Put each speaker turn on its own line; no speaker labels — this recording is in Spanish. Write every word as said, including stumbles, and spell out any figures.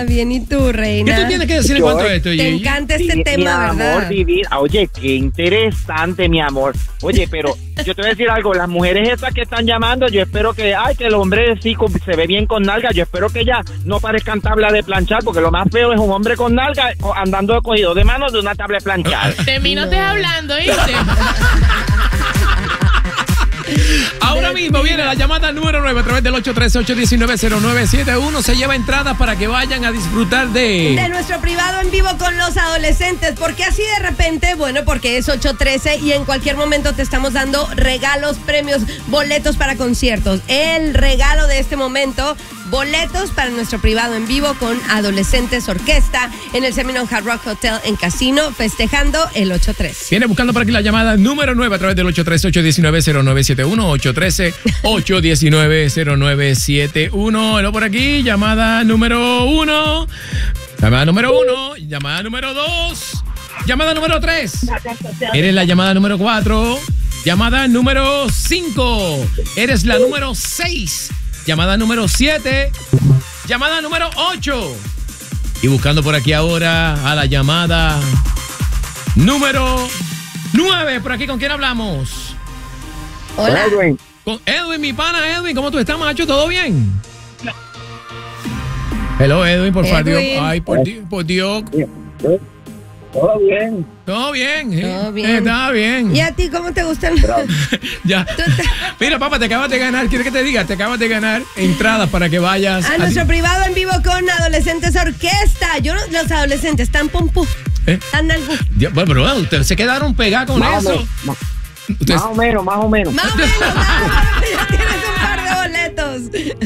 bien, ¿y tú, reina?
¿Qué tú tienes que decir en
Yo-
cuanto a esto,
Te
Gigi?
encanta este
Mi-
tema,
mi
¿verdad?
amor divino. Oye, qué interesante, mi amor. Oye, pero yo te voy a decir algo. Las mujeres estas que están llamando, yo espero que, ay, que el hombre sí con- se ve bien con nalga. Yo espero que ya no parezcan tabla de planchar, porque lo más feo es un hombre con nalga o- andando cogido de manos de una tabla de planchar.
De mí no estés hablando, ¿viste?
Ahora mismo viene la llamada número nueve a través del ocho tres ocho uno nueve cero nueve siete uno. Se lleva entradas para que vayan a disfrutar de...
De nuestro privado en vivo con los adolescentes. ¿Por qué así de repente? Bueno, porque es ocho trece y en cualquier momento te estamos dando regalos, premios, boletos para conciertos. El regalo de este momento, boletos para nuestro privado en vivo con Adolescentes Orquesta en el Seminole Hard Rock Hotel en Casino, festejando el ocho tres.
Viene buscando por aquí la llamada número nueve a través del ocho tres ocho uno nueve cero nueve siete uno. ocho uno tres ocho uno nueve cero nueve siete uno. Hello por aquí, llamada número uno. Llamada número uno. Llamada número dos. Llamada número tres. Eres la llamada número cuatro. Llamada número cinco. Eres la número seis. Llamada número siete. Llamada número ocho. Y buscando por aquí ahora a la llamada número nueve. Por aquí, ¿con quién hablamos?
Hola.
Edwin,
Con Edwin, mi pana Edwin, ¿cómo tú estás, macho? ¿Todo bien? Hello, Edwin, por favor.
Edwin.
Ay, por Dios, por Dios.
todo bien.
Todo bien, ¿sí?
Todo bien.
Está bien.
¿Y a ti cómo te gustan?
Ya.
Tú te-
Mira, papá, te acabas de ganar. ¿Quieres que te diga? Te acabas de ganar entradas para que vayas.
A
a-
nuestro privado en vivo con Adolescentes Orquesta. Yo no, los adolescentes están pompú,
¿Eh?
están algo.
Ya, bueno, pero bueno, ustedes se quedaron pegados con
Más o
eso.
menos, más,
Ustedes-
más o menos, más o menos.
Más o menos, más o menos, ya tienes un par de boletos.